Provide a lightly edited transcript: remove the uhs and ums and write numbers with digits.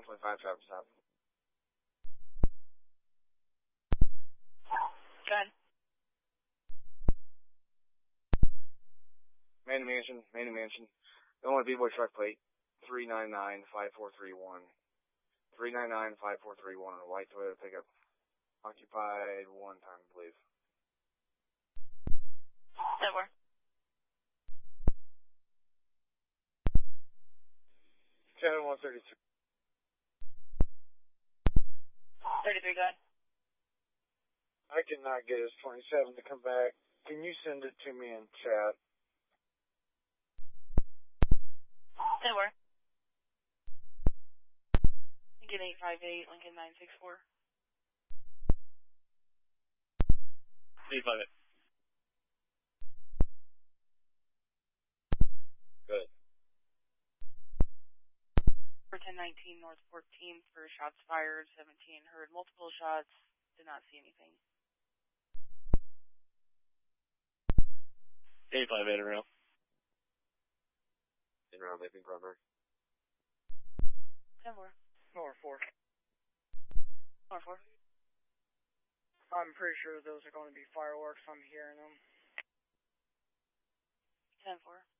125 traffic stop. Go ahead. Main Mansion. The only B-Boy truck plate, 399-5431. 399-5431 on a white Toyota pickup. Occupied one time, I believe. 10-4. 133. 33, go ahead. I cannot get his 27 to come back. Can you send it to me in chat? 10-4. Lincoln 858, Lincoln 964. 858. Good. For 1019 North 14th for shots fired, 17 heard multiple shots, did not see anything. 858 around. In round, making primary. 10-4. Nor 4. Nor 4. I'm pretty sure those are going to be fireworks. I'm hearing them. 10-4.